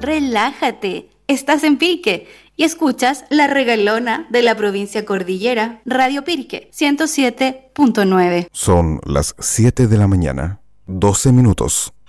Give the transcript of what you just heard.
Relájate, estás en Pirque y escuchas La Regalona de la provincia Cordillera, Radio Pirque 107.9. Son las 7 de la mañana, 12 minutos.